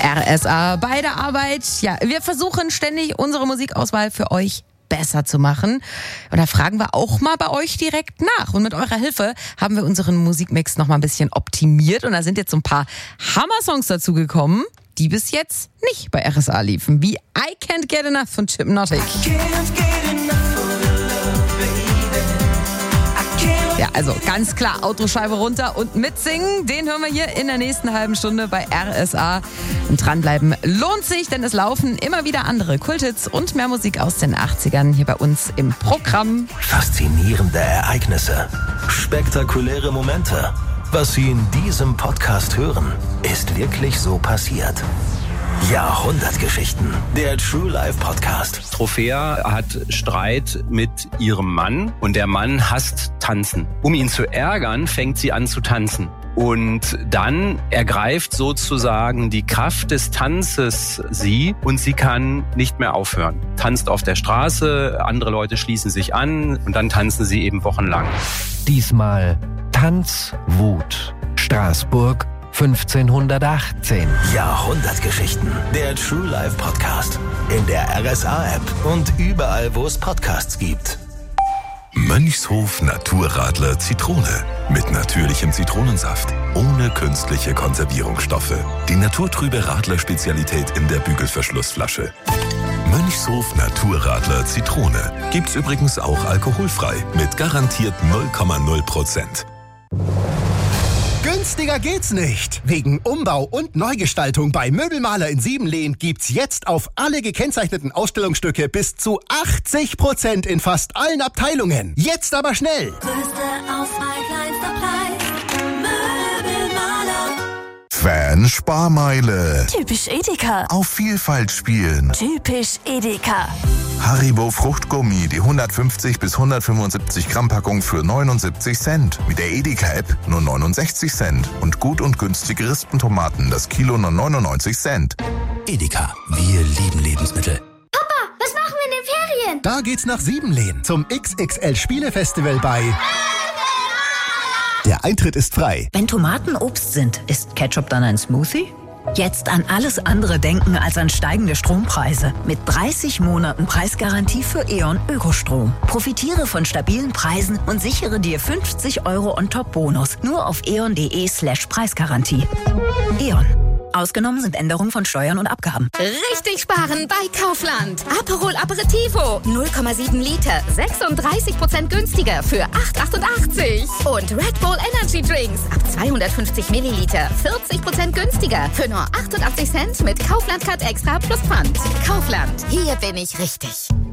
RSA bei der Arbeit. Ja, wir versuchen ständig unsere Musikauswahl für euch besser zu machen. Und da fragen wir auch mal bei euch direkt nach. Und mit eurer Hilfe haben wir unseren Musikmix noch mal ein bisschen optimiert. Und da sind jetzt so ein paar Hammer-Songs dazu gekommen, die bis jetzt nicht bei RSA liefen. Wie I Can't Get Enough von Hypnotic. Ja, also ganz klar, Autoscheibe runter und mitsingen. Den hören wir hier in der nächsten halben Stunde bei RSA. Und dranbleiben lohnt sich, denn es laufen immer wieder andere Kulthits und mehr Musik aus den 80ern hier bei uns im Programm. Faszinierende Ereignisse, spektakuläre Momente. Was Sie in diesem Podcast hören, ist wirklich so passiert. Jahrhundertgeschichten, der True Life Podcast. Trophäa hat Streit mit ihrem Mann und der Mann hasst Tanzen. Um ihn zu ärgern, fängt sie an zu tanzen. Und dann ergreift sozusagen die Kraft des Tanzes sie und sie kann nicht mehr aufhören. Tanzt auf der Straße, andere Leute schließen sich an und dann tanzen sie eben wochenlang. Diesmal Tanzwut. Straßburg 1518. Jahrhundertgeschichten, der True Life Podcast. In der RSA-App und überall, wo es Podcasts gibt. Mönchshof Naturradler Zitrone. Mit natürlichem Zitronensaft. Ohne künstliche Konservierungsstoffe. Die naturtrübe Radler-Spezialität in der Bügelverschlussflasche. Mönchshof Naturradler Zitrone. Gibt's übrigens auch alkoholfrei. Mit garantiert 0,0%. Günstiger geht's nicht. Wegen Umbau und Neugestaltung bei Möbelmaler in Siebenlehn gibt's jetzt auf alle gekennzeichneten Ausstellungsstücke bis zu 80% in fast allen Abteilungen. Jetzt aber schnell! Größte Auswahl, kleinster Preis. Möbelmaler. Fan-Sparmeile. Typisch Edeka. Auf Vielfalt spielen. Typisch Edeka. Haribo Fruchtgummi, die 150 bis 175 Gramm Packung für 79 Cent. Mit der Edeka-App nur 69 Cent. Und gut und günstige Rispentomaten, das Kilo nur 99 Cent. Edeka, wir lieben Lebensmittel. Papa, was machen wir in den Ferien? Da geht's nach Siebenlehn zum XXL-Spielefestival bei... Der Eintritt ist frei. Wenn Tomaten Obst sind, ist Ketchup dann ein Smoothie? Jetzt an alles andere denken als an steigende Strompreise. Mit 30 Monaten Preisgarantie für E.ON Ökostrom. Profitiere von stabilen Preisen und sichere dir 50 € on top Bonus. Nur auf eon.de/Preisgarantie. E.ON. Ausgenommen sind Änderungen von Steuern und Abgaben. Richtig sparen bei Kaufland. Aperol Aperitivo 0,7 Liter, 36% günstiger für 8,88. Und Red Bull Energy Drinks ab 250 Milliliter, 40% günstiger für nur 88 Cent mit Kaufland Card Extra plus Pfand. Kaufland, hier bin ich richtig.